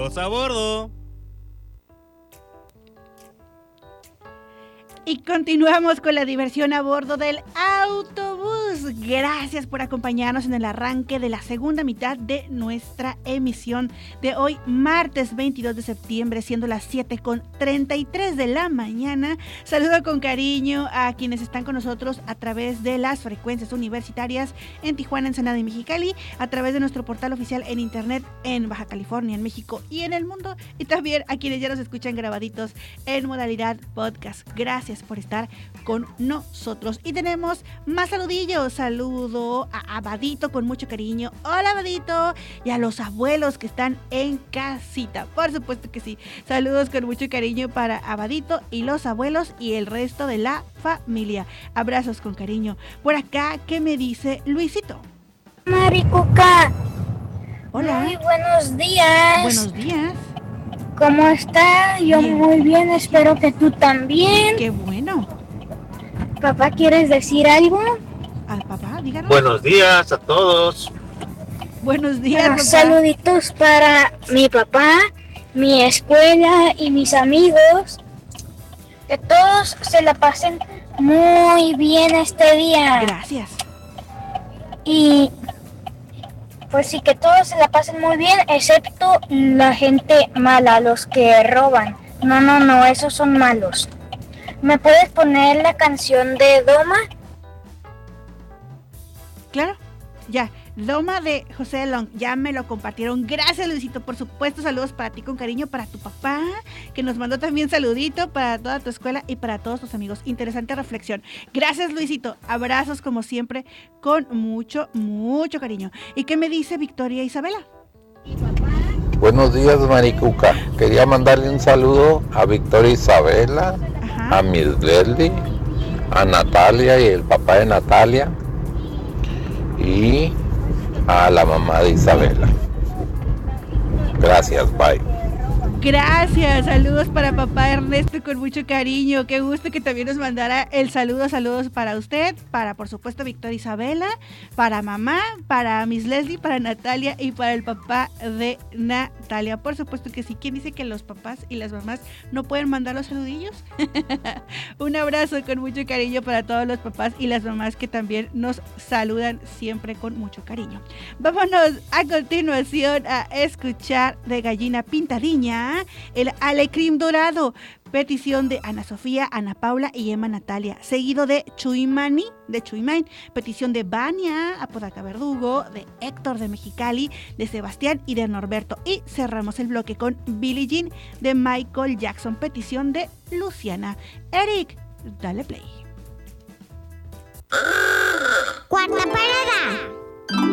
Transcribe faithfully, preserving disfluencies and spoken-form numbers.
Todos a bordo. Y continuamos con la diversión a bordo del autobús. Gracias por acompañarnos en el arranque de la segunda mitad de nuestra emisión de hoy, martes veintidós de septiembre, siendo las siete con treinta y tres de la mañana. Saludo con cariño a quienes están con nosotros a través de las frecuencias universitarias en Tijuana, Ensenada y Mexicali, a través de nuestro portal oficial en internet en Baja California, en México y en el mundo, y también a quienes ya nos escuchan grabaditos en modalidad podcast. Gracias por estar con nosotros. Y tenemos más saludillos. Saludo a Abadito con mucho cariño. Hola, Abadito. Y a los abuelos que están en casita. Por supuesto que sí. Saludos con mucho cariño para Abadito y los abuelos y el resto de la familia. Abrazos con cariño. Por acá, ¿qué me dice Luisito? Maricuca. Hola. Muy buenos días. Buenos días. ¿Cómo está? Yo Bien. Muy bien, espero que tú también. Qué bueno. Papá, ¿quieres decir algo? Al papá, díganos. Buenos días a todos. Buenos días, Bueno, papá. saluditos para mi papá, mi escuela y mis amigos. Que todos se la pasen muy bien este día. Gracias. Y pues sí, que todos se la pasen muy bien, excepto la gente mala, los que roban. No, no, no, esos son malos. ¿Me puedes poner la canción de Doma? Claro, ya. Doma de José Long, ya me lo compartieron. Gracias, Luisito, por supuesto. Saludos para ti con cariño, para tu papá, que nos mandó también saludito para toda tu escuela y para todos tus amigos. Interesante reflexión. Gracias, Luisito. Abrazos como siempre, con mucho, mucho cariño. ¿Y qué me dice Victoria Isabela? Buenos días, Maricuca. Quería mandarle un saludo a Victoria Isabela, Ajá. a Miss Leslie, a Natalia y el papá de Natalia y a la mamá de Isabela. Gracias, bye. Gracias, saludos para papá Ernesto con mucho cariño. Qué gusto que también nos mandara el saludo, saludos para usted, para por supuesto Victoria Isabela, para mamá, para Miss Leslie, para Natalia y para el papá de Natalia. Por supuesto que sí. ¿Quién dice que los papás y las mamás no pueden mandar los saludillos? Un abrazo con mucho cariño para todos los papás y las mamás que también nos saludan siempre con mucho cariño. Vámonos a continuación a escuchar de Gallina Pintadiña el Alecrim Dorado, petición de Ana Sofía, Ana Paula y Emma Natalia, seguido de Chuimani, de Chuimain, petición de Vania, Apodaca Verdugo, de Héctor de Mexicali, de Sebastián y de Norberto. Y cerramos el bloque con Billie Jean de Michael Jackson, petición de Luciana. Eric, dale play. Cuarta